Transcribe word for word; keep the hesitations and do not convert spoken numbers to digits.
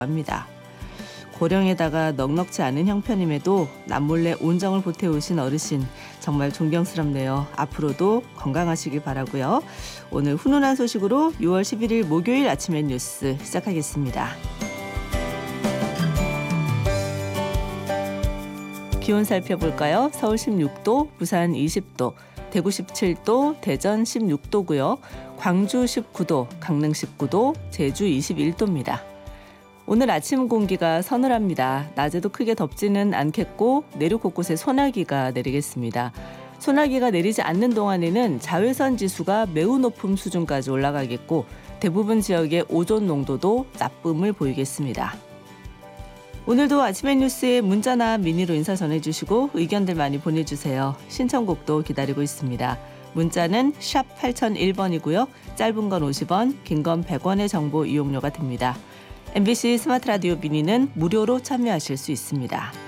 합니다. 고령에다가 넉넉지 않은 형편임에도 남몰래 온정을 보태오신 어르신 정말 존경스럽네요. 앞으로도 건강하시길 바라고요. 오늘 훈훈한 소식으로 유월 십일일 목요일 아침엔 뉴스 시작하겠습니다. 기온 살펴볼까요? 서울 십육 도, 부산 이십 도, 대구 십칠 도, 대전 십육 도고요. 광주 십구 도, 강릉 십구 도, 제주 이십일 도입니다. 오늘 아침 공기가 서늘합니다. 낮에도 크게 덥지는 않겠고 내륙 곳곳에 소나기가 내리겠습니다. 소나기가 내리지 않는 동안에는 자외선 지수가 매우 높은 수준까지 올라가겠고 대부분 지역의 오존 농도도 나쁨을 보이겠습니다. 오늘도 아침엔 뉴스에 문자나 미니로 인사 전해주시고 의견들 많이 보내주세요. 신청곡도 기다리고 있습니다. 문자는 샵 팔공공일 번이고요. 짧은 건 오십 원, 긴 건 백 원의 정보 이용료가 듭니다. 엠비씨 스마트 라디오 미니는 무료로 참여하실 수 있습니다.